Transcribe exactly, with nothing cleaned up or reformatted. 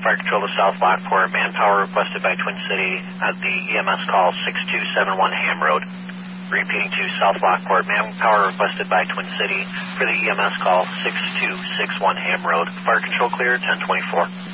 Fire Control to South Lockport. Manpower requested by Twin City at the E M S call six two seven one Ham Road. Repeating to South Lockport. Manpower requested by Twin City for the E M S call six two six one Ham Road. Fire Control clear, ten twenty-four.